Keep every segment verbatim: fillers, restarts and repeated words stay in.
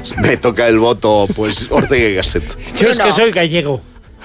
Me toca el voto, pues, Ortega y Gasset. Yo es que soy gallego.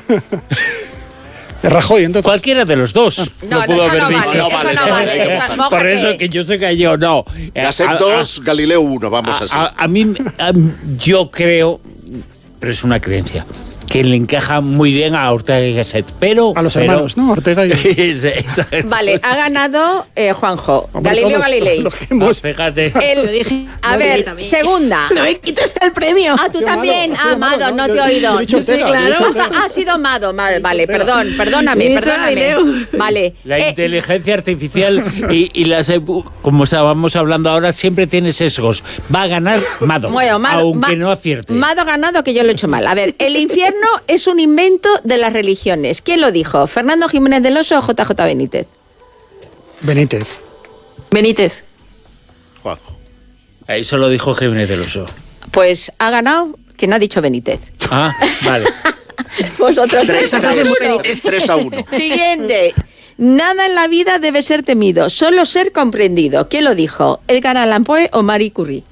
De Rajoy, entonces. Cualquiera de los dos. No, no pudo no, haber no dicho. vale, No eso vale, no no vale. vale, Eso, no mójate. Por eso que yo soy gallego, no. Gasset A- a- dos, Galileo uno, vamos a, así. a- a mí, a- yo creo, pero es una creencia, que le encaja muy bien a Ortega y Gasset, pero... A los pero- hermanos, ¿no? Ortega y... Ese- exacto. Vale, ha ganado eh, Juanjo. Hombre, Galileo todos, Galilei. todos los que Ah, hemos- fíjate. El- Yo dije, a no, ver, yo también. segunda. No me quites el premio. Ah, tú Ha sido también. Mado, ha sido Ah, Mado, Mado, no yo- te he yo he oído. dicho Sí, Ortega, claro. yo he dicho Ortega. Ha sido Mado, vale, vale, Ortega. perdón, perdóname, He dicho perdóname. Galileo. Vale. La eh, inteligencia artificial y, y las, eh, como estábamos hablando ahora, siempre tiene sesgos. Va a ganar Mado, Bueno, Mado- aunque Ma- no acierte. Mado ganado, que yo lo he hecho mal. A ver, el infierno es un invento de las religiones. ¿Quién lo dijo? ¿Fernando Jiménez del Oso o J J Benítez? Benítez. Benítez. Juanjo. Eso lo dijo Jiménez del Oso. Pues ha ganado quien ha dicho Benítez. Ah, vale. Vosotros Tres, tres a frase muy uno. Benítez. tres a uno. Siguiente. Nada en la vida debe ser temido, solo ser comprendido. ¿Quién lo dijo? ¿Edgar Allan Poe o Marie Curie?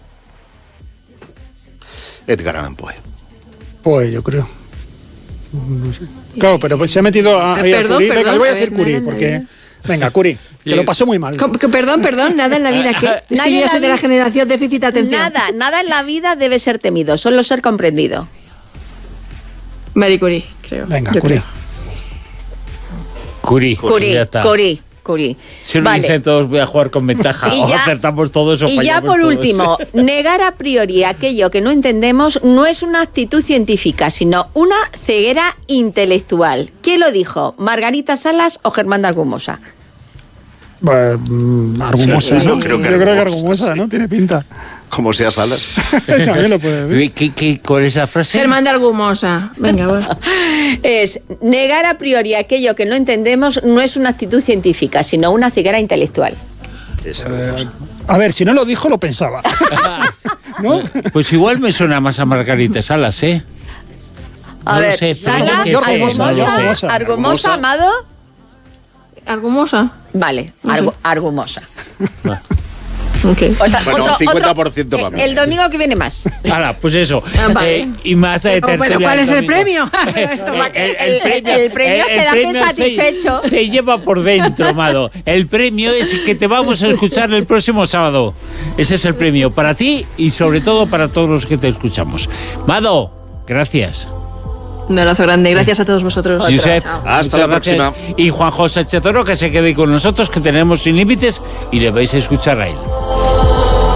Edgar Allan Poe. Pues yo creo. No sé. Claro, pero pues se ha metido a, ahí a Perdón, Curie. Venga, perdón, yo voy a a decir ver, Curie, nada, porque... nada. Venga, Curie, que lo pasó muy mal. Com- que perdón, perdón, nada en la vida. ¿Qué? Es Nadie que yo en soy la de la vida- generación déficit de atención. Nada, nada en la vida debe ser temido, solo ser comprendido. Marie Curie, creo. Venga, Yo Curie. creo. Curie. Curie, Ya está. Curie, Curie. Si lo Vale. dicen todos, voy a jugar con ventaja. Y O ya- acertamos todos o Y ya fallamos por todos. último, negar a priori aquello que no entendemos no es una actitud científica, sino una ceguera intelectual. ¿Quién lo dijo? ¿Margarita Salas o Germán de Argumosa? Pues, mm, Argumosa, Sí, ¿no? yo creo que Yo creo que Argumosa. Argumosa, ¿no? Tiene pinta. Como sea Salas. También lo puede decir. ¿Qué, qué, cuál es la frase? Germán de Argumosa. Venga, va. Es negar a priori aquello que no entendemos no es una actitud científica, sino una ceguera intelectual. Es Eh, Argumosa. a ver, si no lo dijo, lo pensaba. ¿No? Pues igual me suena más a Margarita Salas, ¿eh? A No lo ver, sé, Salas, perdón que sé, Argumosa, no lo sé. Argumosa, Argumosa. Amado. Argumosa. Vale, No sé. Argu- Argumosa. Ok. O sea, Bueno, otro, cincuenta otro- por ciento para eh, mí. El domingo que viene más. Ahora, pues eso. Ah, vale. Eh, y más de Pero, pero, ¿cuál es el premio? Esto va- El- el- el premio es quedarte se- satisfecho. Se, lleva por dentro, Mado. El premio es que te vamos a escuchar el próximo sábado. Ese es el premio para ti y sobre todo para todos los que te escuchamos. Mado, gracias. Un abrazo grande. Gracias a todos vosotros. Josep, Chao. Hasta muchas la próxima. gracias. Y Juan José Chezoro, que se quede con nosotros, que tenemos Sin Límites y le vais a escuchar a él.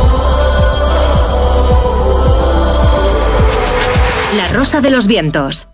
La Rosa de los Vientos.